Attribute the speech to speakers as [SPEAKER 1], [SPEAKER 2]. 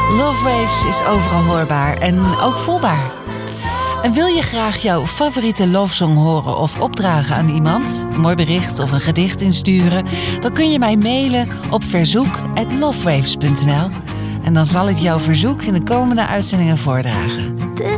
[SPEAKER 1] Love Waves is overal hoorbaar en ook voelbaar. En wil je graag jouw favoriete lovesong horen of opdragen aan iemand, een mooi bericht of een gedicht insturen, dan kun je mij mailen op verzoek@lovewaves.nl en dan zal ik jouw verzoek in de komende uitzendingen voordragen.